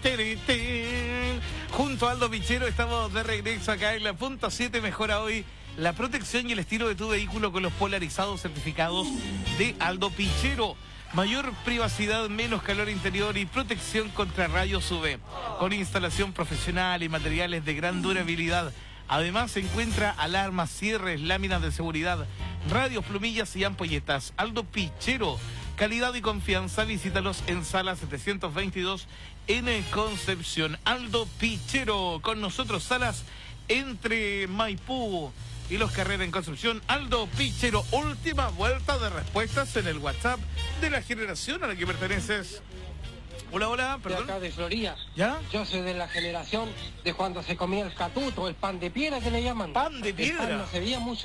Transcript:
Junto a Aldo Pichero estamos de regreso acá en la punta 7. Mejora hoy la protección y el estilo de tu vehículo con los polarizados certificados de Aldo Pichero. Mayor privacidad, menos calor interior y protección contra rayos UV. Con instalación profesional y materiales de gran durabilidad. Además se encuentra alarmas, cierres, láminas de seguridad, radios, plumillas y ampolletas. Aldo Pichero, calidad y confianza. Visítalos en sala 722 en Concepción. Aldo Pichero, con nosotros salas entre Maipú y Los Carreras en Concepción. Aldo Pichero, última vuelta de respuestas en el WhatsApp de la generación a la que perteneces. Hola, hola, perdón. De acá de Florida. ¿Ya? Yo soy de la generación de cuando se comía el catuto, el pan de piedra que le llaman. ¿Pan de piedra? El pan no se veía mucho.